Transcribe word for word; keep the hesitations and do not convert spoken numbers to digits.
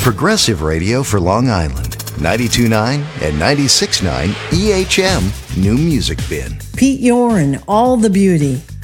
Progressive radio for Long Island. ninety-two point nine and ninety-six point nine E H M New Music Bin. Pete Yorn, All the Beauty.